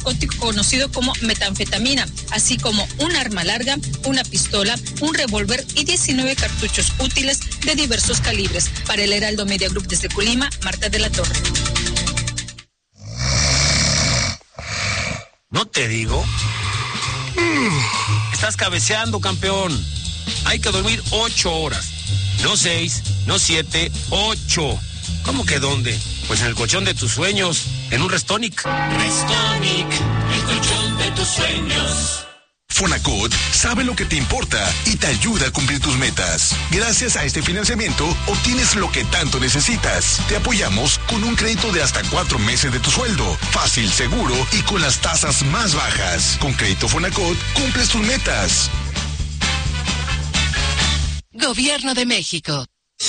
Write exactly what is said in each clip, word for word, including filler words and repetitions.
conocido como metanfetamina, así como un arma larga, una pistola, un revólver y diecinueve cartuchos útiles de diversos calibres. Para el Heraldo Media Group desde Colima, Marta de la Torre. ¿No te digo? Mm, estás cabeceando, campeón. Hay que dormir ocho horas. No seis, no siete, ocho. ¿Cómo que dónde? Pues en el colchón de tus sueños, en un Restonic. Restonic, el colchón de tus sueños. Fonacot sabe lo que te importa y te ayuda a cumplir tus metas. Gracias a este financiamiento, obtienes lo que tanto necesitas. Te apoyamos con un crédito de hasta cuatro meses de tu sueldo. Fácil, seguro y con las tasas más bajas. Con crédito Fonacot, cumples tus metas. Gobierno de México.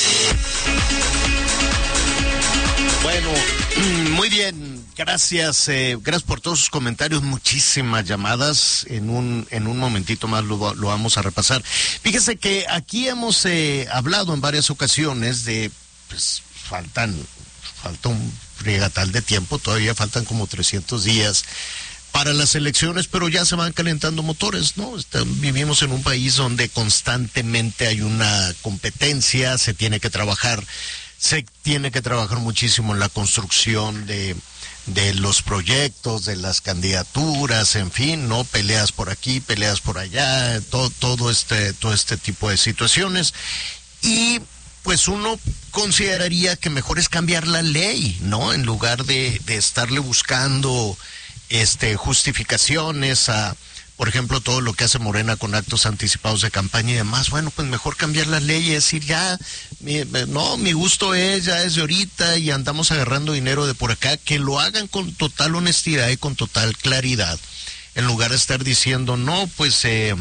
Bueno, muy bien, gracias, eh, gracias por todos sus comentarios, muchísimas llamadas, en un en un momentito más lo, lo vamos a repasar. Fíjese que aquí hemos eh, hablado en varias ocasiones de, pues, faltan, falta un fregatal de tiempo, todavía faltan como trescientos días para las elecciones, pero ya se van calentando motores, ¿no? Están, vivimos en un país donde constantemente hay una competencia, se tiene que trabajar Se tiene que trabajar muchísimo en la construcción de, de los proyectos, de las candidaturas, en fin, ¿no? Peleas por aquí, peleas por allá, todo, todo este, todo este tipo de situaciones. Y pues uno consideraría que mejor es cambiar la ley, ¿no? En lugar de, de estarle buscando este justificaciones a, por ejemplo, todo lo que hace Morena con actos anticipados de campaña y demás. Bueno, pues mejor cambiar la ley y decir ya, mi, no, mi gusto es, ya es de ahorita y andamos agarrando dinero de por acá, que lo hagan con total honestidad y con total claridad, en lugar de estar diciendo, no, pues eh,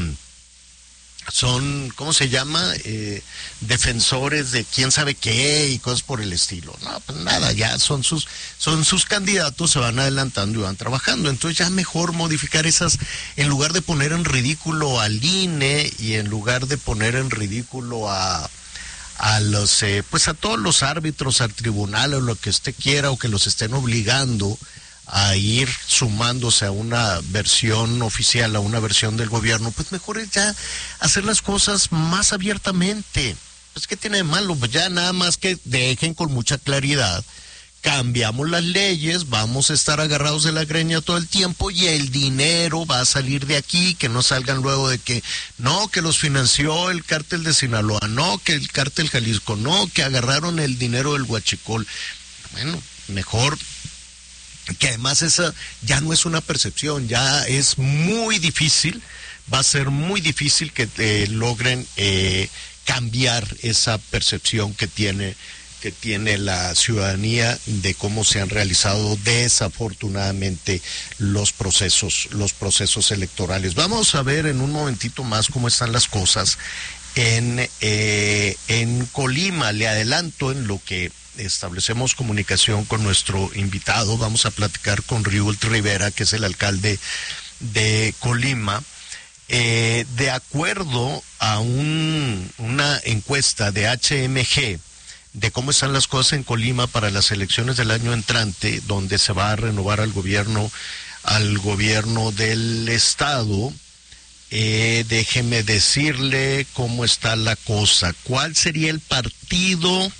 son, ¿cómo se llama? Eh, defensores de quién sabe qué y cosas por el estilo. No, pues nada, ya son sus, son sus candidatos, se van adelantando y van trabajando. Entonces ya mejor modificar esas, en lugar de poner en ridículo al I N E y en lugar de poner en ridículo a a los, eh, pues a todos los árbitros, al tribunal o lo que usted quiera, o que los estén obligando a ir sumándose a una versión oficial, a una versión del gobierno, pues mejor es ya hacer las cosas más abiertamente. Pues ¿qué tiene de malo? Pues ya nada más que dejen con mucha claridad, cambiamos las leyes, vamos a estar agarrados de la greña todo el tiempo y el dinero va a salir de aquí, que no salgan luego de que no, que los financió el cártel de Sinaloa, no, que el cártel Jalisco, no, que agarraron el dinero del Huachicol. Bueno, mejor, que además esa ya no es una percepción, ya es muy difícil, va a ser muy difícil que eh, logren eh, cambiar esa percepción que tiene que tiene la ciudadanía de cómo se han realizado desafortunadamente los procesos, los procesos electorales. Vamos a ver en un momentito más cómo están las cosas en, eh, en Colima. Le adelanto, en lo que establecemos comunicación con nuestro invitado, vamos a platicar con Riult Rivera, que es el alcalde de Colima. Eh, de acuerdo a un, una encuesta de H M G, de cómo están las cosas en Colima para las elecciones del año entrante, donde se va a renovar al gobierno, al gobierno del estado, eh, déjeme decirle cómo está la cosa. ¿Cuál sería el partido?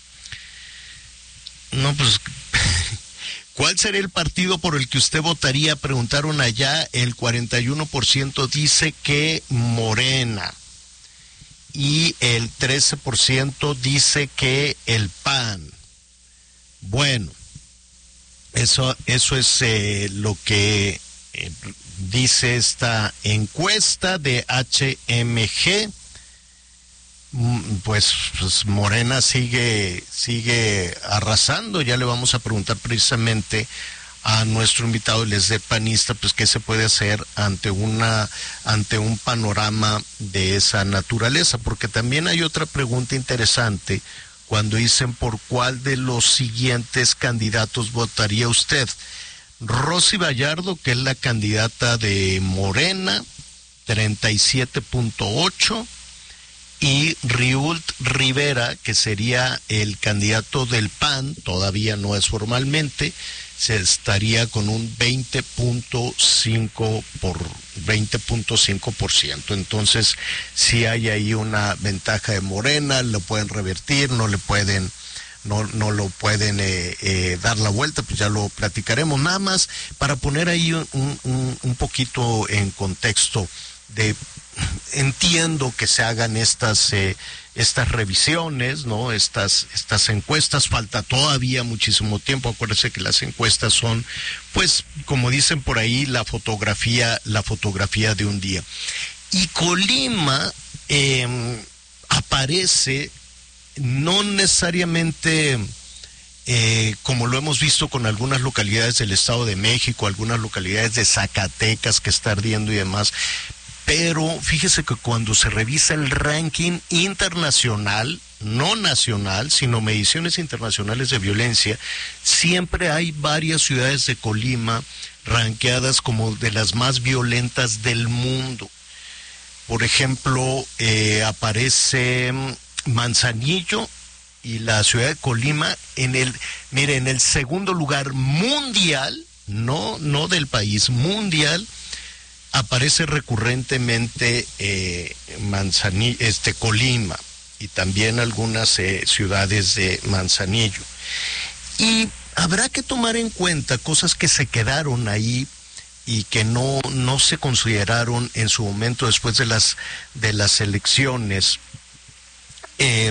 No, pues, ¿cuál sería el partido por el que usted votaría? Preguntaron allá, el cuarenta y uno por ciento dice que Morena. Y el trece por ciento dice que el P A N. Bueno, eso, eso es eh, lo que eh, dice esta encuesta de H M G. Pues, pues Morena sigue, sigue arrasando. Ya le vamos a preguntar precisamente a nuestro invitado, el es de panista, pues qué se puede hacer ante una ante un panorama de esa naturaleza, porque también hay otra pregunta interesante cuando dicen por cuál de los siguientes candidatos votaría usted. Rosy Vallardo, que es la candidata de Morena, treinta y siete punto ocho, y Riult Rivera, que sería el candidato del P A N, todavía no es formalmente, se estaría con un veinte punto cinco por veinte punto cinco por ciento. Entonces, si hay ahí una ventaja de Morena, lo pueden revertir, no le pueden no no lo pueden eh, eh, dar la vuelta, pues ya lo platicaremos. Nada más para poner ahí un, un, un poquito en contexto de, entiendo que se hagan estas eh, estas revisiones, ¿no? Estas estas encuestas, falta todavía muchísimo tiempo. Acuérdense que las encuestas son, pues, como dicen por ahí, la fotografía, la fotografía de un día. Y Colima eh, aparece no necesariamente eh, como lo hemos visto con algunas localidades del Estado de México, algunas localidades de Zacatecas que está ardiendo y demás, pero fíjese que cuando se revisa el ranking internacional, no nacional, sino mediciones internacionales de violencia, siempre hay varias ciudades de Colima rankeadas como de las más violentas del mundo. Por ejemplo, eh, aparece Manzanillo y la ciudad de Colima en el, mire, en el segundo lugar mundial, no, no del país, mundial, aparece recurrentemente eh, Manzanillo, este Colima, y también algunas eh, ciudades de Manzanillo. Y habrá que tomar en cuenta cosas que se quedaron ahí y que no, no se consideraron en su momento después de las, de las elecciones. Eh,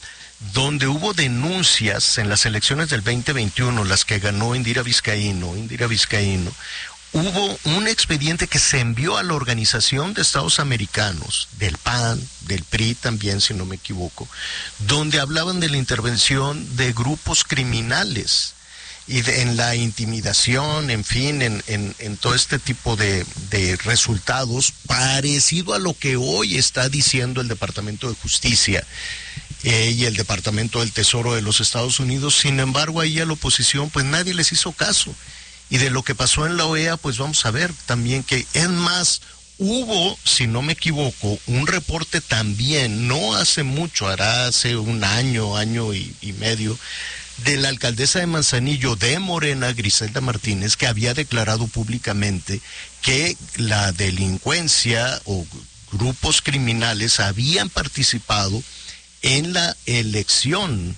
donde hubo denuncias en las elecciones del veinte veintiuno, las que ganó Indira Vizcaíno, Indira Vizcaíno, hubo un expediente que se envió a la Organización de Estados Americanos, del P A N, del P R I también, si no me equivoco, donde hablaban de la intervención de grupos criminales y de, en la intimidación, en fin, en, en, en todo este tipo de, de resultados, parecido a lo que hoy está diciendo el Departamento de Justicia eh, y el Departamento del Tesoro de los Estados Unidos. Sin embargo, ahí a la oposición, pues nadie les hizo caso. Y de lo que pasó en la O E A, pues vamos a ver también que, es más, hubo, si no me equivoco, un reporte también, no hace mucho, hará hace un año, año y, y medio, de la alcaldesa de Manzanillo de Morena, Griselda Martínez, que había declarado públicamente que la delincuencia o grupos criminales habían participado en la elección,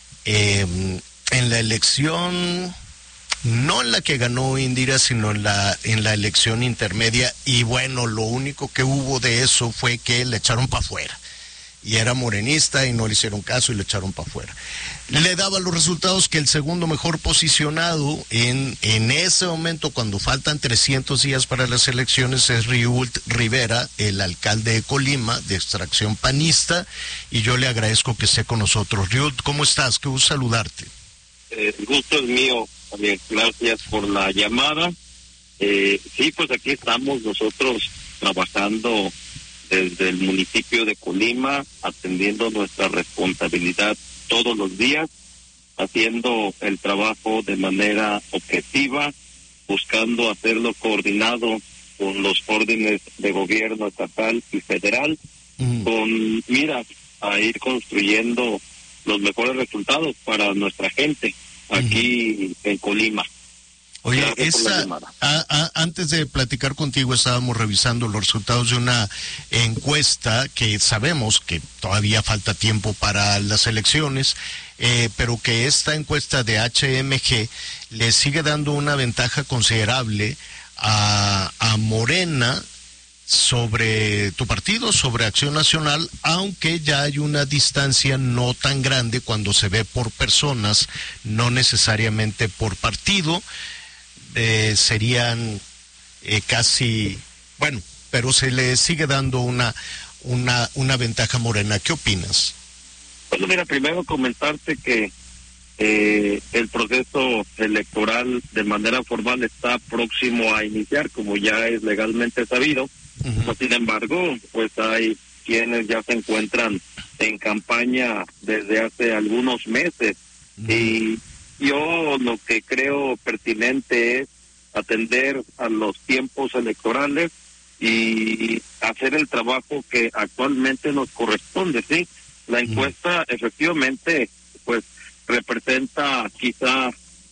eh, en la elección, no en la que ganó Indira, sino en la, en la elección intermedia, y bueno, lo único que hubo de eso fue que le echaron para afuera. Y era morenista y no le hicieron caso y le echaron para afuera. Le daba los resultados que el segundo mejor posicionado en, en ese momento, cuando faltan trescientos días para las elecciones, es Riult Rivera, el alcalde de Colima, de extracción panista, y yo le agradezco que esté con nosotros. Riult, ¿cómo estás? Qué gusto saludarte. Eh, el gusto es mío, también. Gracias por la llamada. Eh, sí, pues aquí estamos nosotros trabajando desde el municipio de Colima, atendiendo nuestra responsabilidad todos los días, haciendo el trabajo de manera objetiva, buscando hacerlo coordinado con los órdenes de gobierno estatal y federal, mm. con miras a ir construyendo los mejores resultados para nuestra gente aquí mm. en Colima. Oye, esa, a, a, antes de platicar contigo, estábamos revisando los resultados de una encuesta que sabemos que todavía falta tiempo para las elecciones, eh, pero que esta encuesta de H M G le sigue dando una ventaja considerable a, a Morena sobre tu partido, sobre Acción Nacional, aunque ya hay una distancia no tan grande cuando se ve por personas, no necesariamente por partido. Eh, serían eh, casi, bueno, pero se le sigue dando una, una, una ventaja Morena. ¿Qué opinas? Bueno, mira, primero comentarte que eh, el proceso electoral de manera formal está próximo a iniciar, como ya es legalmente sabido. Uh-huh. Pues, sin embargo, pues hay quienes ya se encuentran en campaña desde hace algunos meses. Uh-huh. Y yo lo que creo pertinente es atender a los tiempos electorales y hacer el trabajo que actualmente nos corresponde, ¿sí? La encuesta efectivamente pues representa quizá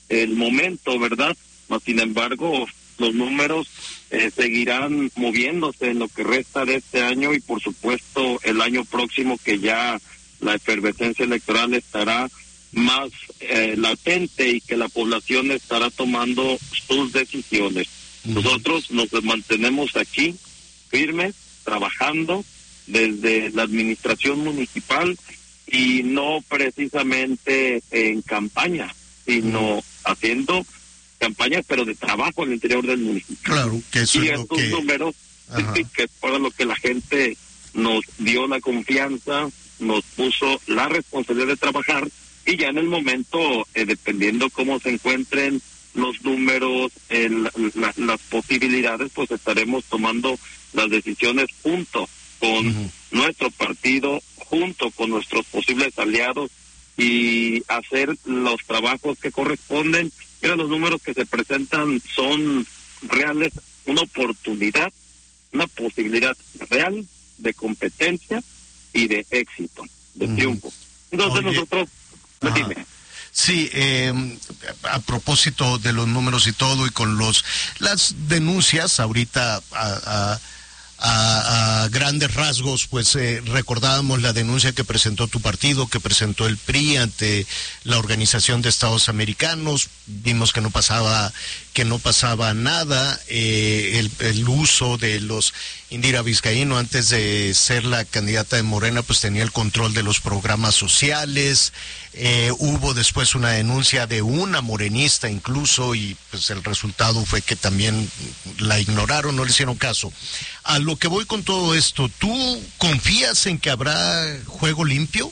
el momento, ¿verdad? No, sin embargo, los números eh, seguirán moviéndose en lo que resta de este año y por supuesto el año próximo, que ya la efervescencia electoral estará más eh, latente y que la población estará tomando sus decisiones. Uh-huh. Nosotros nos mantenemos aquí firmes, trabajando desde la administración municipal y no precisamente en campaña, sino uh-huh. haciendo campañas, pero de trabajo al interior del municipio. Claro, que eso y es lo estos que... números, sí, que es para lo que la gente nos dio la confianza, nos puso la responsabilidad de trabajar, y ya en el momento, eh, dependiendo cómo se encuentren los números, eh, la, la, las posibilidades, pues estaremos tomando las decisiones junto con uh-huh. nuestro partido, junto con nuestros posibles aliados, y hacer los trabajos que corresponden. Mira, los números que se presentan son reales, una oportunidad, una posibilidad real de competencia y de éxito, de uh-huh. triunfo. Entonces Oye, nosotros, dime. Sí, eh, a propósito de los números y todo, y con los las denuncias, ahorita a, a, a, a grandes rasgos, pues eh, recordábamos la denuncia que presentó tu partido, que presentó el P R I ante la Organización de Estados Americanos. Vimos que no pasaba que no pasaba nada, eh, el, el uso de los Indira Vizcaíno, antes de ser la candidata de Morena, pues tenía el control de los programas sociales. Eh, hubo después una denuncia de una morenista incluso, y pues el resultado fue que también la ignoraron, no le hicieron caso. A lo que voy con todo esto, ¿tú confías en que habrá juego limpio?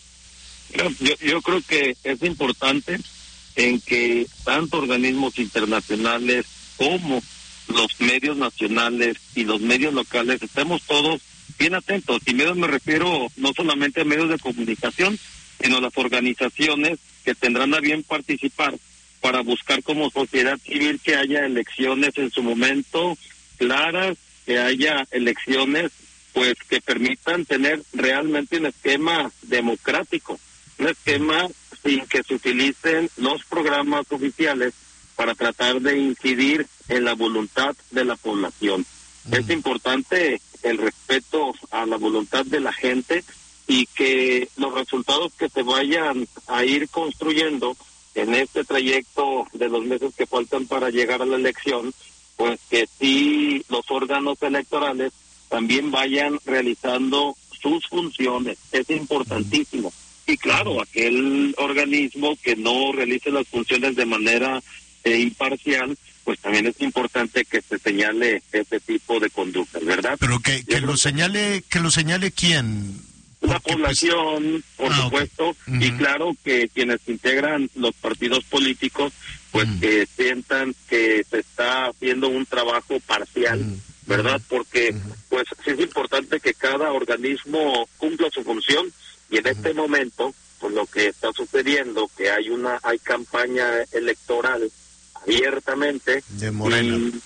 Yo, yo creo que es importante en que tanto organismos internacionales como los medios nacionales y los medios locales estemos todos bien atentos. Y medios me refiero no solamente a medios de comunicación, sino a las organizaciones que tendrán a bien participar para buscar como sociedad civil que haya elecciones en su momento claras, que haya elecciones pues que permitan tener realmente un esquema democrático, un esquema sin que se utilicen los programas oficiales para tratar de incidir en la voluntad de la población. Mm. Es importante el respeto a la voluntad de la gente y que los resultados que se vayan a ir construyendo en este trayecto de los meses que faltan para llegar a la elección, pues que sí los órganos electorales también vayan realizando sus funciones. Es importantísimo. Y claro, aquel organismo que no realice las funciones de manera eh, imparcial, pues también es importante que se señale ese tipo de conductas, ¿verdad? Pero que, que lo señale, que lo señale quién. La población, pues... por ah, supuesto, okay. uh-huh. y claro que quienes integran los partidos políticos, pues uh-huh. que sientan que se está haciendo un trabajo parcial, uh-huh. ¿verdad? Porque uh-huh. pues sí es importante que cada organismo cumpla su función. Y en este uh-huh. momento, pues lo que está sucediendo, que hay una hay campaña electoral abiertamente, de Morena. Y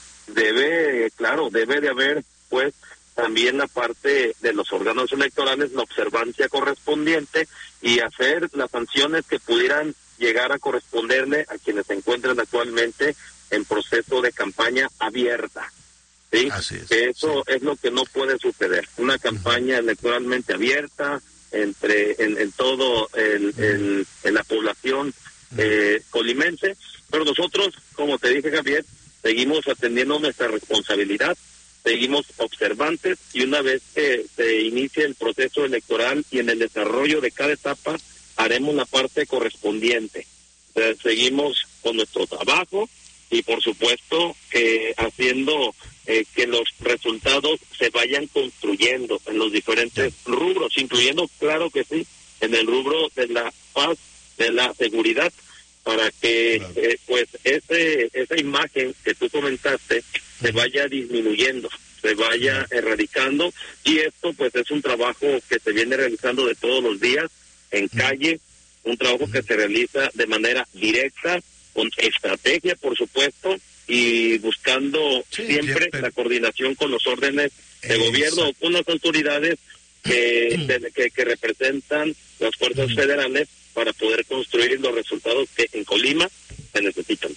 debe, claro, debe de haber, pues, también la parte de los órganos electorales, la observancia correspondiente y hacer las sanciones que pudieran llegar a corresponderle a quienes se encuentran actualmente en proceso de campaña abierta. ¿Sí? Así es, que eso sí. es lo que no puede suceder. Una campaña uh-huh. electoralmente abierta, entre en, en todo el, el en la población eh, colimense, pero nosotros, como te dije, Javier, seguimos atendiendo nuestra responsabilidad, seguimos observantes, y una vez que se inicie el proceso electoral y en el desarrollo de cada etapa haremos la parte correspondiente. O sea, seguimos con nuestro trabajo y por supuesto que haciendo eh, que los resultados se vayan construyendo en los diferentes rubros, incluyendo, claro que sí, en el rubro de la paz, de la seguridad, para que claro. eh, pues ese esa imagen que tú comentaste se vaya disminuyendo, se vaya erradicando, y esto pues es un trabajo que se viene realizando de todos los días en calle, un trabajo que se realiza de manera directa, con estrategia, por supuesto, y buscando sí, siempre siempre la coordinación con los órdenes de Exacto. gobierno o con las autoridades que, de, que, que representan las fuerzas mm. federales para poder construir los resultados que en Colima se necesitan.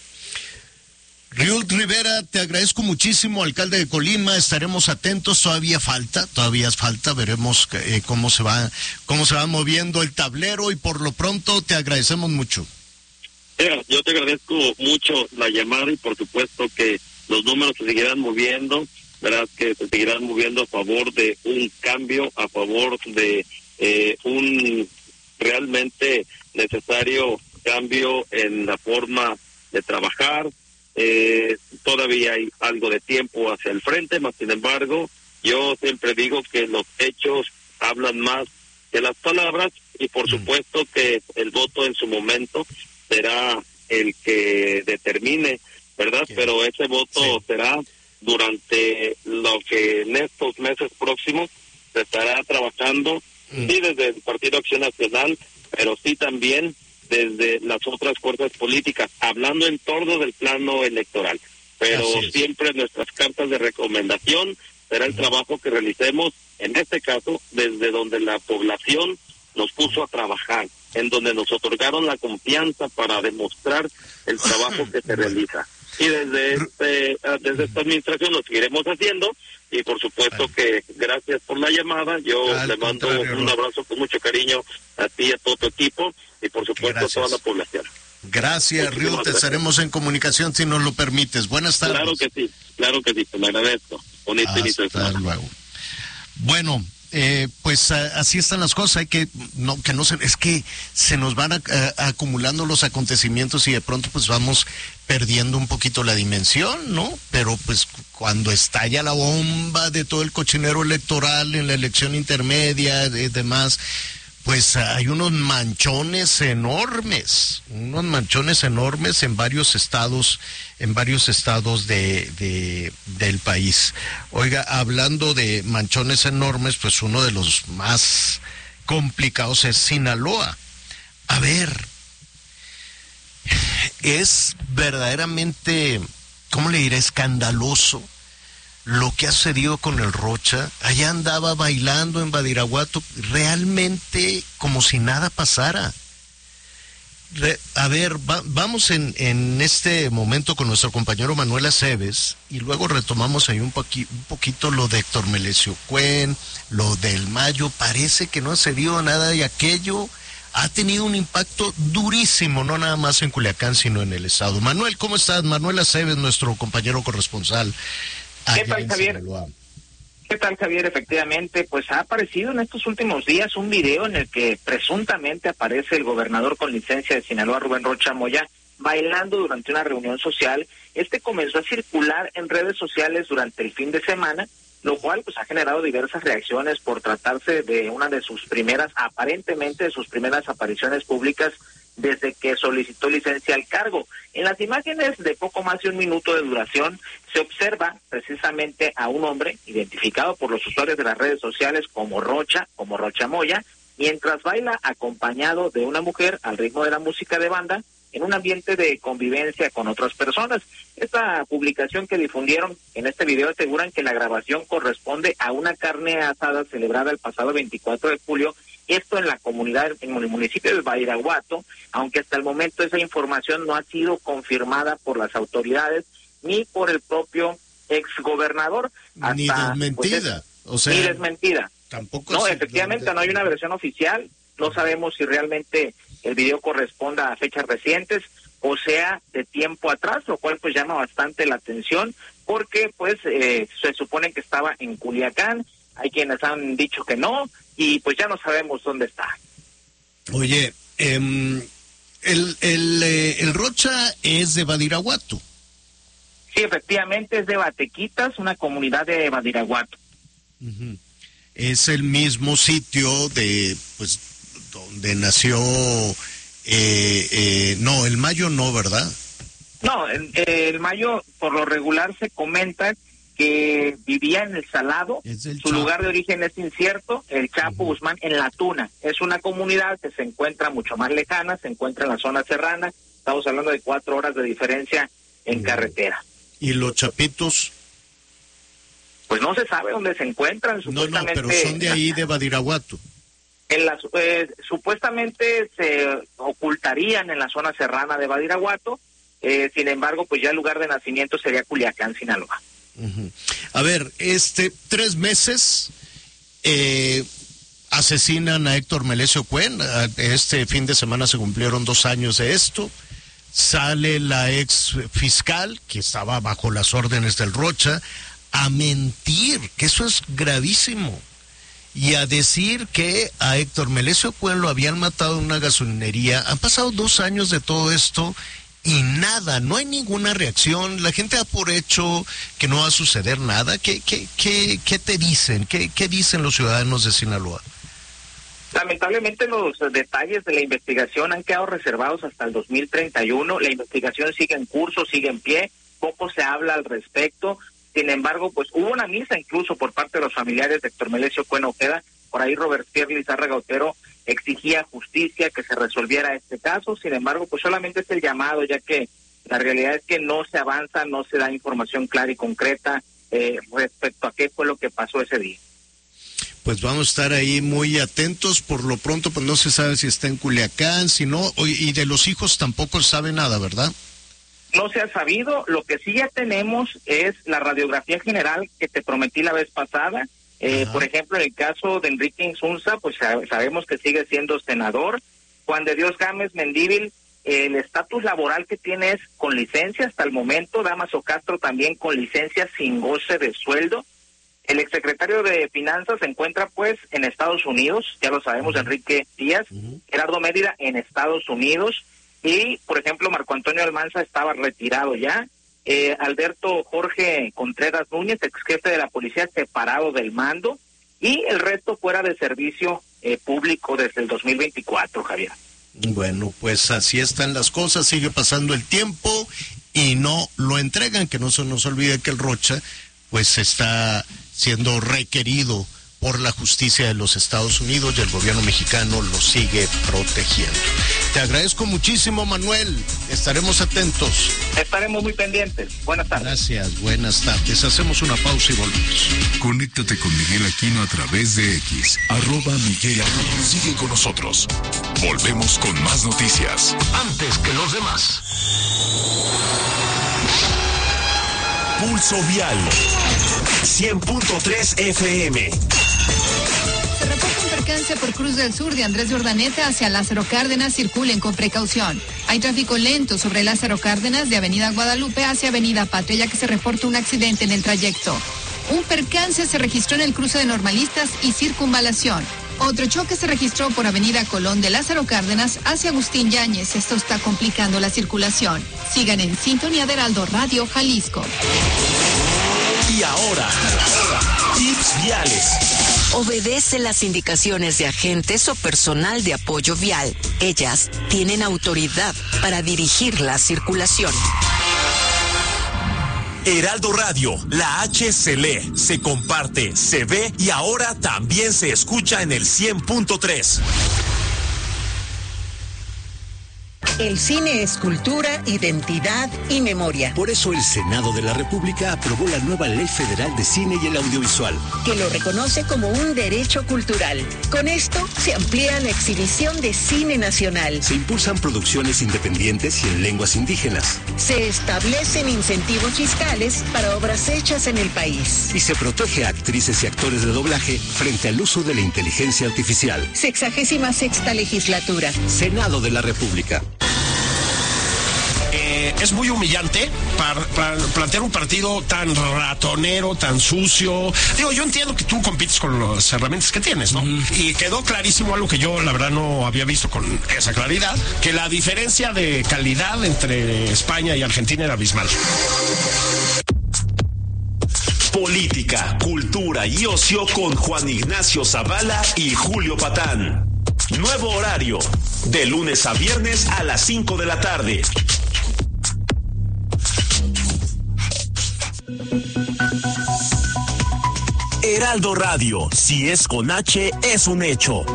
Riult Rivera, te agradezco muchísimo, alcalde de Colima, estaremos atentos, todavía falta, todavía falta, veremos eh, cómo se va, cómo se va moviendo el tablero y por lo pronto te agradecemos mucho. Mira, yo te agradezco mucho la llamada y por supuesto que los números se seguirán moviendo, verás que se seguirán moviendo a favor de un cambio, a favor de eh, un realmente necesario cambio en la forma de trabajar. Eh, todavía hay algo de tiempo hacia el frente, más sin embargo, yo siempre digo que los hechos hablan más que las palabras y por supuesto que el voto en su momento será el que determine, ¿verdad? Okay. Pero ese voto sí. será durante lo que en estos meses próximos se estará trabajando, mm. sí desde el Partido Acción Nacional, pero sí también desde las otras fuerzas políticas, hablando en torno del plano electoral. Pero siempre nuestras cartas de recomendación será el uh-huh. trabajo que realicemos, en este caso, desde donde la población nos puso a trabajar, en donde nos otorgaron la confianza para demostrar el trabajo que se realiza. Y desde este, desde esta administración lo seguiremos haciendo, y por supuesto que gracias por la llamada, yo Al le mando un abrazo con mucho cariño a ti y a todo tu equipo, y por supuesto gracias. a toda la población. Gracias, Riult, te estaremos en comunicación si nos lo permites. Buenas tardes. Claro que sí, claro que sí, te lo agradezco. Bonito inicio de semana. Hasta luego. Bueno, eh, pues a, así están las cosas, hay que no que no se es que se nos van a, a, acumulando los acontecimientos y de pronto pues vamos perdiendo un poquito la dimensión, ¿no? Pero pues cuando estalla la bomba de todo el cochinero electoral en la elección intermedia y demás, pues hay unos manchones enormes, unos manchones enormes en varios estados, en varios estados de, de del país. Oiga, hablando de manchones enormes, pues uno de los más complicados es Sinaloa. A ver, es verdaderamente, ¿cómo le diré? Escandaloso lo que ha sucedido con el Rocha. Allá andaba bailando en Badiraguato, realmente como si nada pasara. Re, a ver, va, vamos en, en este momento con nuestro compañero Manuel Aceves y luego retomamos ahí un, poqui, un poquito lo de Héctor Melesio Cuen, lo del Mayo. Parece que no ha sucedido nada y aquello ha tenido un impacto durísimo, no nada más en Culiacán, sino en el estado. Manuel, ¿cómo estás? Manuel Aceves, nuestro compañero corresponsal. ¿Qué tal, Javier? ¿Qué tal, Javier? Efectivamente, pues ha aparecido en estos últimos días un video en el que presuntamente aparece el gobernador con licencia de Sinaloa, Rubén Rocha Moya, bailando durante una reunión social. Este comenzó a circular en redes sociales durante el fin de semana, lo cual pues ha generado diversas reacciones por tratarse de una de sus primeras, aparentemente de sus primeras apariciones públicas desde que solicitó licencia al cargo. En las imágenes de poco más de un minuto de duración se observa precisamente a un hombre identificado por los usuarios de las redes sociales como Rocha, como Rocha Moya, mientras baila acompañado de una mujer al ritmo de la música de banda en un ambiente de convivencia con otras personas. Esta publicación que difundieron en este video aseguran que la grabación corresponde a una carne asada celebrada el pasado veinticuatro de julio, esto en la comunidad, en el municipio de Badiraguato, aunque hasta el momento esa información no ha sido confirmada por las autoridades ni por el propio exgobernador. Ni desmentida. Pues, o sea, ni desmentida. Tampoco no, efectivamente no hay una versión oficial, no sabemos si realmente el video corresponda a fechas recientes o sea de tiempo atrás, lo cual pues llama bastante la atención porque pues eh, se supone que estaba en Culiacán, hay quienes han dicho que no y pues ya no sabemos dónde está. Oye, eh, el, el, eh, el Rocha es de Badiraguato. Sí, efectivamente es de Batequitas, una comunidad de Badiraguato. Uh-huh. Es el mismo sitio de, pues, donde nació, eh, eh, no, el Mayo no, ¿verdad? No, el, el Mayo por lo regular se comenta que vivía en el Salado, su Chapo. Lugar de origen es incierto, el Chapo uh-huh. Guzmán en La Tuna, es una comunidad que se encuentra mucho más lejana, se encuentra en la zona serrana, estamos hablando de cuatro horas de diferencia en uh-huh. carretera. ¿Y los Chapitos? Pues no se sabe dónde se encuentran, supuestamente. No, no, pero son de ahí de Badiraguato. En las, eh, supuestamente se ocultarían en la zona serrana de Badiraguato, eh, sin embargo, pues ya el lugar de nacimiento sería Culiacán, Sinaloa. Uh-huh. A ver, este, tres meses, eh, asesinan a Héctor Melesio Cuen. Este fin de semana se cumplieron dos años de esto. Sale la ex fiscal, que estaba bajo las órdenes del Rocha, a mentir, que eso es gravísimo, y a decir que a Héctor Melesio Cuen lo habían matado en una gasolinería. Han pasado dos años de todo esto y nada, no hay ninguna reacción. La gente da por hecho que no va a suceder nada. ¿Qué, qué, qué, qué te dicen? ¿Qué, qué dicen los ciudadanos de Sinaloa? Lamentablemente los detalles de la investigación han quedado reservados hasta el dos mil treinta y uno. La investigación sigue en curso, sigue en pie, poco se habla al respecto. Sin embargo, pues hubo una misa incluso por parte de los familiares de Héctor Melesio Cuen Ojeda. Por ahí Robert Pierre Lizárraga Otero exigía justicia, que se resolviera este caso. Sin embargo, pues solamente es el llamado, ya que la realidad es que no se avanza, no se da información clara y concreta eh, respecto a qué fue lo que pasó ese día. Pues vamos a estar ahí muy atentos. Por lo pronto, pues no se sabe si está en Culiacán, si no, y de los hijos tampoco se sabe nada, ¿verdad? No se ha sabido. Lo que sí ya tenemos es la radiografía general que te prometí la vez pasada. Eh, por ejemplo, en el caso de Enrique Insunza, pues sabemos que sigue siendo senador. Juan de Dios Gámez Mendívil, eh, el estatus laboral que tiene es con licencia hasta el momento. Damaso Castro también con licencia sin goce de sueldo. El exsecretario de Finanzas se encuentra pues en Estados Unidos, ya lo sabemos, uh-huh. Enrique Díaz, uh-huh. Gerardo Mérida en Estados Unidos, y por ejemplo Marco Antonio Almanza estaba retirado ya, eh, Alberto Jorge Contreras Núñez, ex jefe de la policía, separado del mando, y el resto fuera de servicio eh, público desde el dos mil veinticuatro, Javier. Bueno, pues así están las cosas, sigue pasando el tiempo y no lo entregan, que no se nos olvide que el Rocha pues está siendo requerido por la justicia de los Estados Unidos y el gobierno mexicano lo sigue protegiendo. Te agradezco muchísimo, Manuel. Estaremos atentos. Estaremos muy pendientes. Buenas tardes. Gracias, buenas tardes. Hacemos una pausa y volvemos. Conéctate con Miguel Aquino a través de X, arroba Miguel Aquino. Sigue con nosotros. Volvemos con más noticias. Antes que los demás. Pulso Vial cien punto tres F M. Se reporta un percance por Cruz del Sur de Andrés de Urdaneta hacia Lázaro Cárdenas. Circulen con precaución. Hay tráfico lento sobre Lázaro Cárdenas de Avenida Guadalupe hacia Avenida Patria, ya que se reporta un accidente en el trayecto. Un percance se registró en el cruce de Normalistas y Circunvalación. Otro choque se registró por Avenida Colón de Lázaro Cárdenas hacia Agustín Yáñez. Esto está complicando la circulación. Sigan en sintonía de Heraldo Radio Jalisco. Y ahora, tips viales. Obedece las indicaciones de agentes o personal de apoyo vial. Ellas tienen autoridad para dirigir la circulación. Heraldo Radio, la H se lee, se comparte, se ve y ahora también se escucha en el cien punto tres. El cine es cultura, identidad y memoria. Por eso el Senado de la República aprobó la nueva Ley Federal de Cine y el Audiovisual, que lo reconoce como un derecho cultural. Con esto se amplía la exhibición de cine nacional. Se impulsan producciones independientes y en lenguas indígenas. Se establecen incentivos fiscales para obras hechas en el país. Y se protege a actrices y actores de doblaje frente al uso de la inteligencia artificial. Sexagésima sexta legislatura. Senado de la República. Eh, es muy humillante para, para plantear un partido tan ratonero, tan sucio. Digo, yo entiendo que tú compites con las herramientas que tienes, ¿no? Mm. Y quedó clarísimo algo que yo, la verdad, no había visto con esa claridad, que la diferencia de calidad entre España y Argentina era abismal. Política, cultura y ocio con Juan Ignacio Zavala y Julio Patán. Nuevo horario, de lunes a viernes a las cinco de la tarde. Heraldo Radio, si es con H, es un hecho.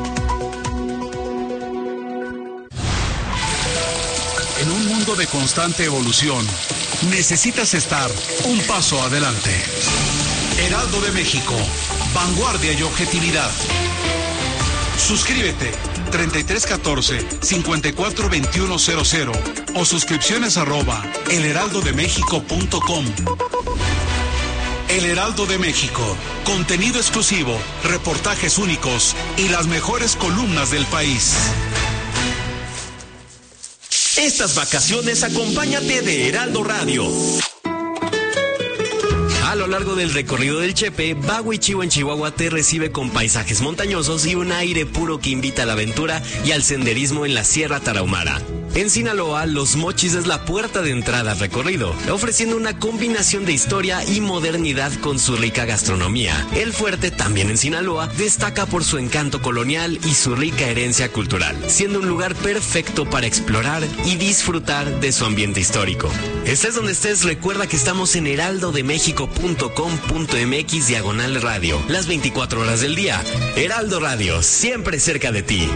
En un mundo de constante evolución, necesitas estar un paso adelante. Heraldo de México, vanguardia y objetividad. Suscríbete treinta y tres catorce cincuenta y cuatro veintiuno cero cero o suscripciones arroba elheraldodemexico.com. El Heraldo de México, contenido exclusivo, reportajes únicos y las mejores columnas del país. Estas vacaciones acompáñate de Heraldo Radio. A lo largo del recorrido del Chepe, Bahuichihuo en Chihuahua te recibe con paisajes montañosos y un aire puro que invita a la aventura y al senderismo en la Sierra Tarahumara. En Sinaloa, Los Mochis es la puerta de entrada al recorrido, ofreciendo una combinación de historia y modernidad con su rica gastronomía. El fuerte, también en Sinaloa, destaca por su encanto colonial y su rica herencia cultural, siendo un lugar perfecto para explorar y disfrutar de su ambiente histórico. Estés donde estés, recuerda que estamos en heraldodemexico.com.mx diagonal radio, las veinticuatro horas del día. Heraldo Radio, siempre cerca de ti.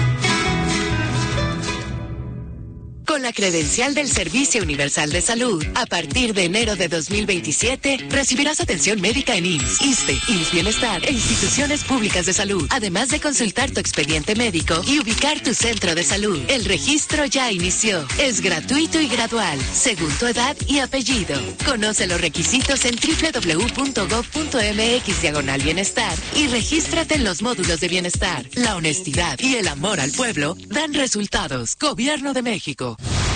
Con la credencial del Servicio Universal de Salud, a partir de enero de dos mil veintisiete, recibirás atención médica en I M S S, ISSSTE, I M S S Bienestar e instituciones públicas de salud, además de consultar tu expediente médico y ubicar tu centro de salud. El registro ya inició. Es gratuito y gradual, según tu edad y apellido. Conoce los requisitos en www.gov.mx diagonal bienestar y regístrate en los módulos de bienestar. La honestidad y el amor al pueblo dan resultados. Gobierno de México.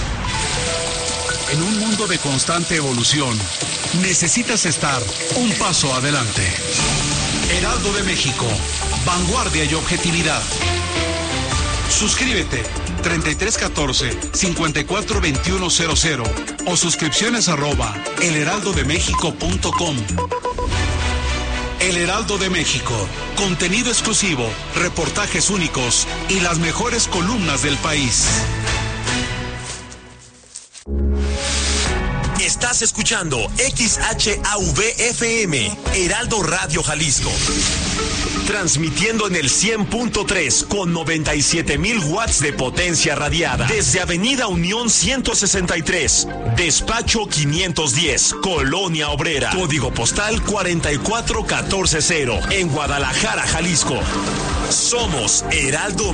En un mundo de constante evolución, necesitas estar un paso adelante. Heraldo de México, vanguardia y objetividad. Suscríbete treinta y tres catorce cincuenta y cuatro veintiuno cero cero o suscripciones arroba elheraldodemexico.com. El Heraldo de México, contenido exclusivo, reportajes únicos y las mejores columnas del país. Estás escuchando X H A V F M, Heraldo Radio Jalisco. Transmitiendo en el cien punto tres con noventa y siete mil watts de potencia radiada. Desde Avenida Unión ciento sesenta y tres, Despacho quinientos diez, Colonia Obrera. Código postal cuarenta y cuatro catorce cero, en Guadalajara, Jalisco. Somos Heraldo